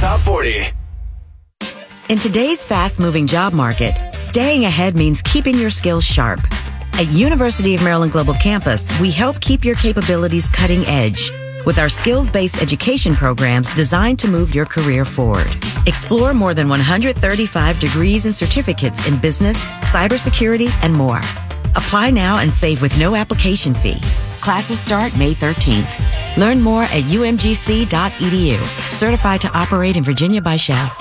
Top 40. In today's fast-moving job market, staying ahead means keeping your skills sharp. At University of Maryland Global Campus, we help keep your capabilities cutting edge with our skills-based education programs designed to move your career forward. Explore more than 135 degrees and certificates in business, cybersecurity, and more. Apply now and save with no application fee. Classes start May 13th. Learn more at umgc.edu. Certified to operate in Virginia by Chef.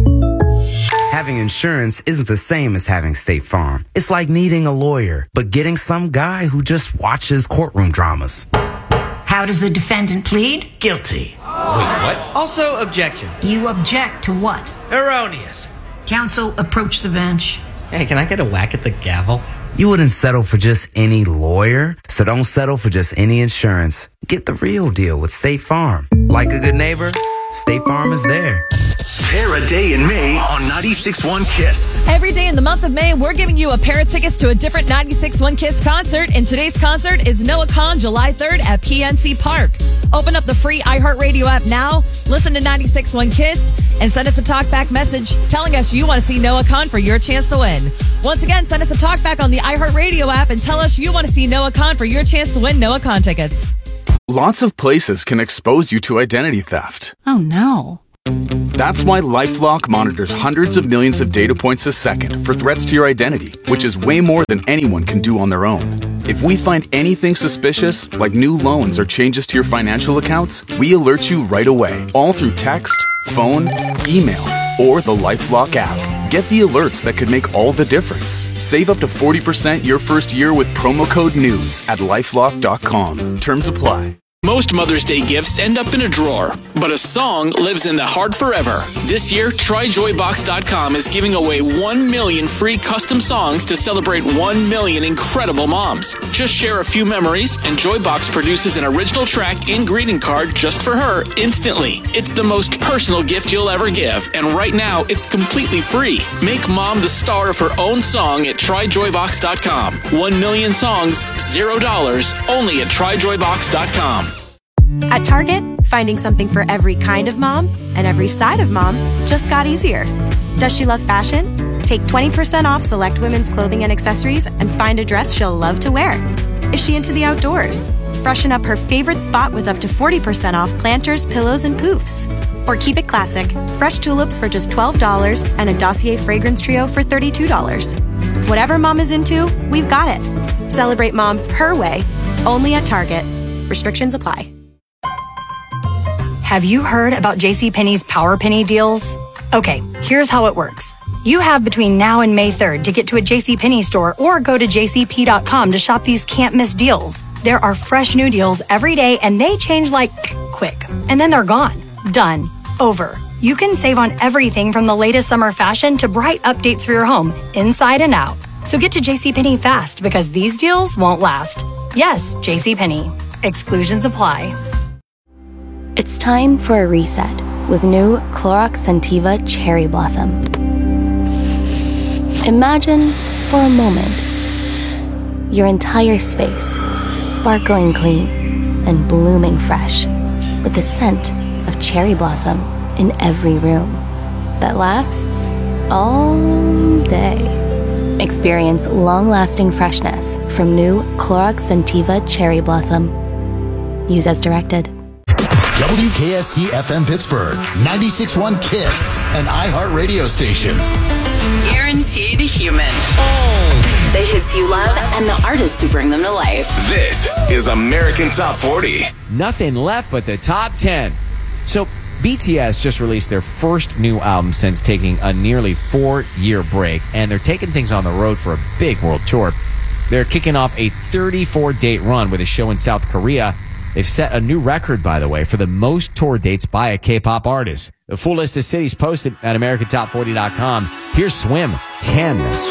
Having insurance isn't the same as having State Farm. It's like needing a lawyer, but getting some guy who just watches courtroom dramas. How does the defendant plead? Guilty. Wait, what? Also, objection. You object to what? Erroneous. Counsel, approach the bench. Hey, can I get a whack at the gavel? You wouldn't settle for just any lawyer, so don't settle for just any insurance. Get the real deal with State Farm. Like a good neighbor, State Farm is there. Pair a day in May on 96.1 KISS. Every day in the month of May, we're giving you a pair of tickets to a different 96.1 KISS concert. And today's concert is Noah Kahan, July 3rd at PNC Park. Open up the free iHeartRadio app now, listen to 96.1 KISS, and send us a talkback message telling us you want to see Noah Kahan for your chance to win. Once again, send us a talkback on the iHeartRadio app and tell us you want to see Noah Kahan for your chance to win Noah Kahan tickets. Lots of places can expose you to identity theft. Oh, no. That's why LifeLock monitors hundreds of millions of data points a second for threats to your identity, which is way more than anyone can do on their own. If we find anything suspicious, like new loans or changes to your financial accounts, we alert you right away, all through text, phone, email, or the LifeLock app. Get the alerts that could make all the difference. Save up to 40% your first year with promo code NEWS at LifeLock.com. Terms apply. Most Mother's Day gifts end up in a drawer, but a song lives in the heart forever. This year, TryJoyBox.com is giving away 1 million free custom songs to celebrate 1 million incredible moms. Just share a few memories, and Joybox produces an original track and greeting card just for her instantly. It's the most personal gift you'll ever give, and right now, it's completely free. Make mom the star of her own song at TryJoyBox.com. 1 million songs, $0, only at TryJoyBox.com. At Target, finding something for every kind of mom and every side of mom just got easier. Does she love fashion? Take 20% off select women's clothing and accessories and find a dress she'll love to wear. Is she into the outdoors? Freshen up her favorite spot with up to 40% off planters, pillows, and poofs. Or keep it classic. Fresh tulips for just $12 and a Dossier fragrance trio for $32. Whatever mom is into, we've got it. Celebrate mom her way, only at Target. Restrictions apply. Have you heard about JCPenney's Power Penny deals? Okay, here's how it works. You have between now and May 3rd to get to a JCPenney store or go to jcp.com to shop these can't-miss deals. There are fresh new deals every day, and they change like quick. And then they're gone. Done. Over. You can save on everything from the latest summer fashion to bright updates for your home, inside and out. So get to JCPenney fast, because these deals won't last. Yes, JCPenney. Exclusions apply. It's time for a reset with new Clorox Scentiva Cherry Blossom. Imagine, for a moment, your entire space sparkling clean and blooming fresh with the scent of cherry blossom in every room that lasts all day. Experience long-lasting freshness from new Clorox Scentiva Cherry Blossom. Use as directed. WKST FM Pittsburgh, 96.1 KISS, an iHeart radio station. Guaranteed human. The hits you love and the artists who bring them to life. This is American Top 40. Nothing left but the top 10. So BTS just released their first new album since taking a nearly 4-year break, and they're taking things on the road for a big world tour. They're kicking off a 34-date run with a show in South Korea. They've set a new record, by the way, for the most tour dates by a K-pop artist. The full list of cities posted at AmericanTop40.com. Here's Swim, 10.